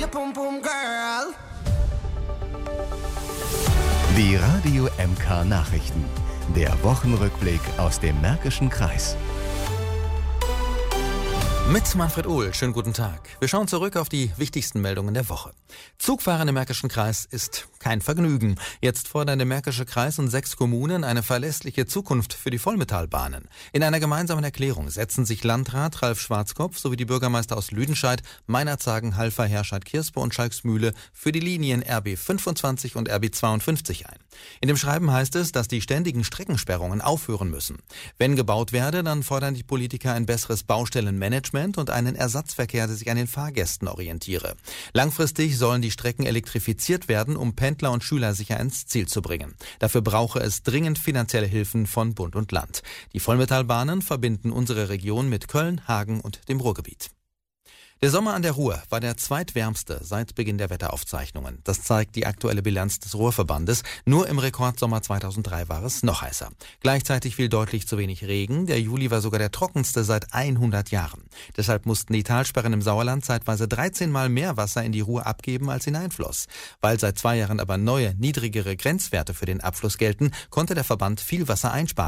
pum pum girl. Die Radio MK Nachrichten. Der Wochenrückblick aus dem Märkischen Kreis. Mit Manfred Ohl, schönen guten Tag. Wir schauen zurück auf die wichtigsten Meldungen der Woche. Zugfahren im Märkischen Kreis ist kein Vergnügen. Jetzt fordern der Märkische Kreis und 6 Kommunen eine verlässliche Zukunft für die Vollmetallbahnen. In einer gemeinsamen Erklärung setzen sich Landrat Ralf Schwarzkopf sowie die Bürgermeister aus Lüdenscheid, Meinerzhagen, Halver, Herscheid-Kirspe und Schalksmühle für die Linien RB 25 und RB 52 ein. In dem Schreiben heißt es, dass die ständigen Streckensperrungen aufhören müssen. Wenn gebaut werde, dann fordern die Politiker ein besseres Baustellenmanagement und einen Ersatzverkehr, der sich an den Fahrgästen orientiere. Langfristig sollen die Strecken elektrifiziert werden, um Pendler und Schüler sicher ins Ziel zu bringen. Dafür brauche es dringend finanzielle Hilfen von Bund und Land. Die Vollmetallbahnen verbinden unsere Region mit Köln, Hagen und dem Ruhrgebiet. Der Sommer an der Ruhr war der zweitwärmste seit Beginn der Wetteraufzeichnungen. Das zeigt die aktuelle Bilanz des Ruhrverbandes. Nur im Rekordsommer 2003 war es noch heißer. Gleichzeitig fiel deutlich zu wenig Regen. Der Juli war sogar der trockenste seit 100 Jahren. Deshalb mussten die Talsperren im Sauerland zeitweise 13 Mal mehr Wasser in die Ruhr abgeben, als hineinfloss. Weil seit 2 Jahren aber neue, niedrigere Grenzwerte für den Abfluss gelten, konnte der Verband viel Wasser einsparen.